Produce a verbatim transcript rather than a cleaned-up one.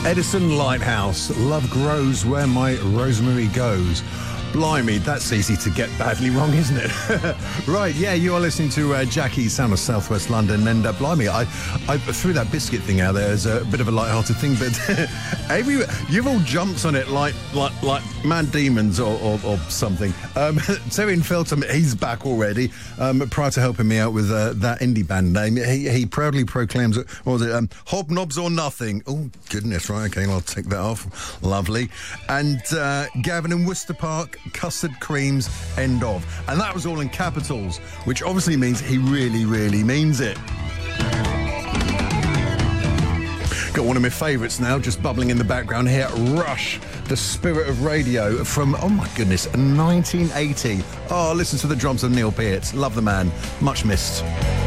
Edison Lighthouse, love grows where my rosemary goes. Blimey, that's easy to get badly wrong, isn't it? Right, yeah, you are listening to uh, Jackie, Sound of Southwest London, and uh, blimey, I, I threw that biscuit thing out there as a bit of a light-hearted thing, but every, you've all jumped on it like like like mad demons or, or, or something. Um, Terry Feltham, he's back already. Um, prior to helping me out with uh, that indie band name, he, he proudly proclaims, what was it, um, Hobnobs or Nothing. Oh, goodness, right, okay, I'll take that off. Lovely. And uh, Gavin in Worcester Park, Custard Creams, end of. And that was all in capitals, which obviously means he really, really means it. Got one of my favourites now, just bubbling in the background here. Rush, the spirit of radio from, oh my goodness, nineteen eighty. Oh, listen to the drums of Neil Peart. Love the man. Much missed.